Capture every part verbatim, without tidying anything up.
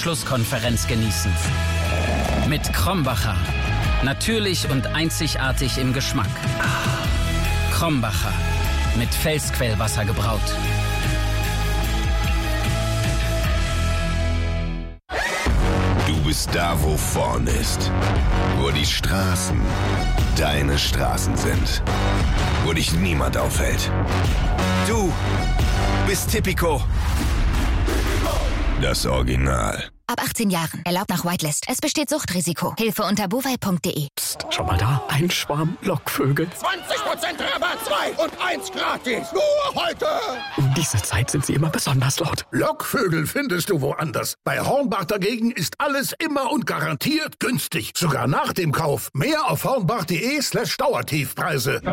Bundesliga-Schlusskonferenz genießen. Mit Krombacher. Natürlich und einzigartig im Geschmack. Krombacher. Mit Felsquellwasser gebraut. Du bist da, wo vorn ist. Wo die Straßen deine Straßen sind. Wo dich niemand aufhält. Du bist Tipico. Das Original. Ab achtzehn Jahren. Erlaubt nach Whitelist. Es besteht Suchtrisiko. Hilfe unter bovai punkt de. Psst, schon mal da. Ein Schwarm Lockvögel. zwanzig Prozent Rabatt, zwei und eins gratis. Nur heute. Um diese Zeit sind sie immer besonders laut. Lockvögel findest du woanders. Bei Hornbach dagegen ist alles immer und garantiert günstig. Sogar nach dem Kauf. Mehr auf hornbach.de slash Dauertiefpreise.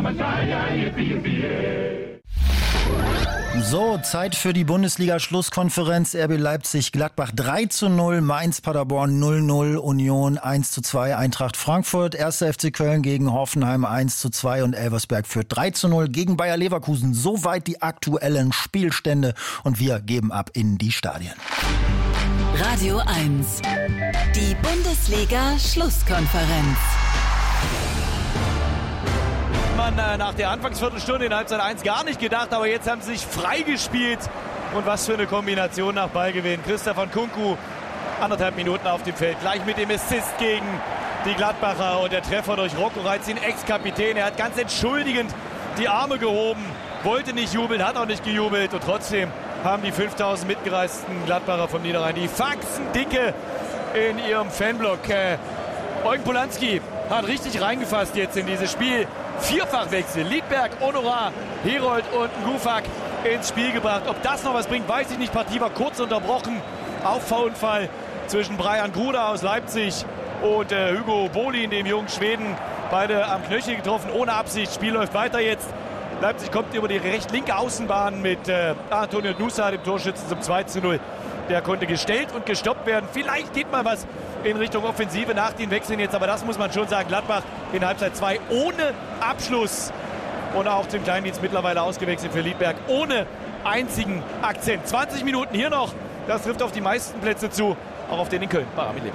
So, Zeit für die Bundesliga-Schlusskonferenz. R B Leipzig, Gladbach drei zu null, Mainz, Paderborn null null, Union eins zu zwei, Eintracht Frankfurt, erster F C Köln gegen Hoffenheim eins zu zwei und Elversberg führt drei zu null gegen Bayer Leverkusen. Soweit die aktuellen Spielstände und wir geben ab in die Stadien. Radio eins, die Bundesliga-Schlusskonferenz. Man äh, nach der Anfangsviertelstunde in Halbzeit eins gar nicht gedacht, aber jetzt haben sie sich freigespielt. Und was für eine Kombination nach Ballgewinn. Christoph Nkunku, anderthalb Minuten auf dem Feld, gleich mit dem Assist gegen die Gladbacher und der Treffer durch Rocco Reizin, Ex-Kapitän. Er hat ganz entschuldigend die Arme gehoben, wollte nicht jubeln, hat auch nicht gejubelt und trotzdem haben die fünftausend mitgereisten Gladbacher vom Niederrhein die Faxen dicke in ihrem Fanblock. Äh, Eugen Polanski hat richtig reingefasst jetzt in dieses Spiel. Vierfachwechsel, Liedberg, Honorar, Herold und Ngufak ins Spiel gebracht. Ob das noch was bringt, weiß ich nicht. Partie war kurz unterbrochen. Auffahrunfall zwischen Brian Gruder aus Leipzig und äh, Hugo Bolin, dem jungen Schweden. Beide am Knöchel getroffen, ohne Absicht. Spiel läuft weiter jetzt. Leipzig kommt über die recht-linke Außenbahn mit äh, Antonio Nusa, dem Torschützen, zum zwei zu null. Der konnte gestellt und gestoppt werden. Vielleicht geht mal was in Richtung Offensive nach den Wechseln jetzt. Aber das muss man schon sagen. Gladbach in Halbzeit zwei ohne Abschluss. Und auch zum Kleindienst mittlerweile ausgewechselt für Liedberg. Ohne einzigen Akzent. zwanzig Minuten hier noch. Das trifft auf die meisten Plätze zu. Auch auf den in Köln. Barami.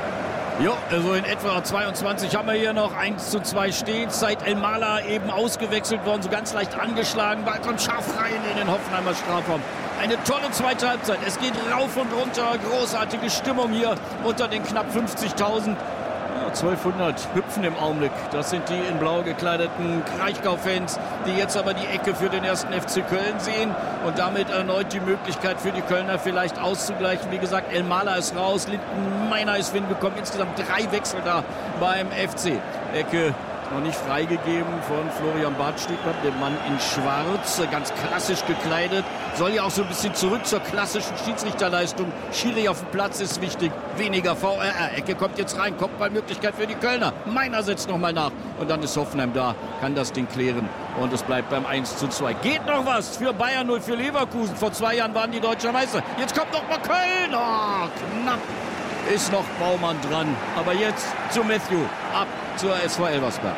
Ja, also in etwa zweiundzwanzig haben wir hier noch. eins zu zwei steht. Seit Elmala eben ausgewechselt worden. So ganz leicht angeschlagen. Ball kommt scharf rein in den Hoffenheimer Strafraum. Eine tolle zweite Halbzeit. Es geht rauf und runter. Großartige Stimmung hier unter den knapp fünfzigtausend. Ja, zwölfhundert hüpfen im Augenblick. Das sind die in blau gekleideten Kraichgau-Fans, die jetzt aber die Ecke für den ersten F C Köln sehen und damit erneut die Möglichkeit für die Kölner vielleicht auszugleichen. Wie gesagt, Elmala ist raus, Lindenmeiner ist hinbekommen. Insgesamt drei Wechsel da beim F C. Ecke noch nicht freigegeben von Florian Bartstuber, dem Mann in Schwarz, ganz klassisch gekleidet. Soll ja auch so ein bisschen zurück zur klassischen Schiedsrichterleistung. Schiri auf dem Platz ist wichtig, weniger V R R. Ecke kommt jetzt rein, Kopfballmöglichkeit für die Kölner. Meiner setzt nochmal nach und dann ist Hoffenheim da, kann das Ding klären und es bleibt beim eins zu zwei. Geht noch was für Bayern null für Leverkusen. Vor zwei Jahren waren die Deutscher Meister. Jetzt kommt noch mal Köln. Oh, knapp ist noch Baumann dran. Aber jetzt zu Matthew, ab zur S V Elversberg.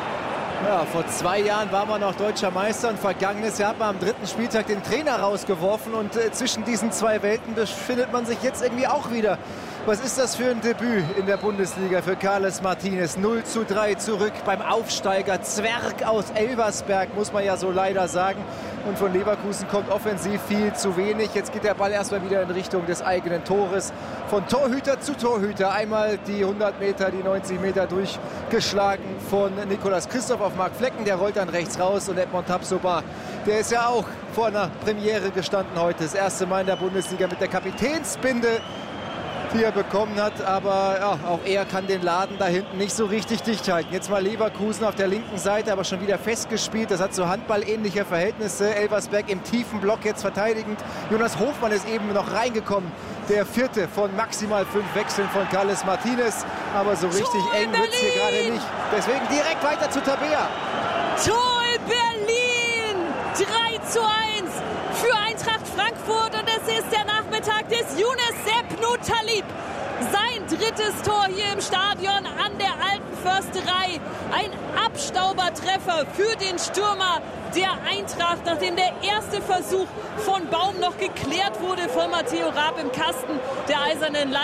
Ja, vor zwei Jahren war man noch deutscher Meister und vergangenes Jahr hat man am dritten Spieltag den Trainer rausgeworfen und äh, zwischen diesen zwei Welten befindet man sich jetzt irgendwie auch wieder. Was ist das für ein Debüt in der Bundesliga für Carles Martinez? null zu drei zurück beim Aufsteiger Zwerg aus Elversberg, muss man ja so leider sagen. Und von Leverkusen kommt offensiv viel zu wenig. Jetzt geht der Ball erstmal wieder in Richtung des eigenen Tores. Von Torhüter zu Torhüter. Einmal die hundert Meter, die neunzig Meter durchgeschlagen von Nicolas Christoph auf Marc Flecken. Der rollt dann rechts raus und Edmond Tapsoba, der ist ja auch vor einer Premiere gestanden heute. Das erste Mal in der Bundesliga mit der Kapitänsbinde, die er bekommen hat, aber ja, auch er kann den Laden da hinten nicht so richtig dicht halten. Jetzt mal Leverkusen auf der linken Seite, aber schon wieder festgespielt. Das hat so handballähnliche Verhältnisse. Elversberg im tiefen Block jetzt verteidigend. Jonas Hofmann ist eben noch reingekommen. Der vierte von maximal fünf Wechseln von Carles Martinez. Aber so richtig Tor eng wird es hier gerade nicht. Deswegen direkt weiter zu Tabea. Tor in Berlin! drei zu eins für Eintracht Frankfurt. Und es ist der Nachmittag des Younes Sepp Talib. Sein drittes Tor hier im Stadion an der Alten Försterei. Ein Abstaubertreffer für den Stürmer der Eintracht, nachdem der erste Versuch von Baum noch geklärt wurde von Matteo Raab im Kasten der Eisernen Leiter.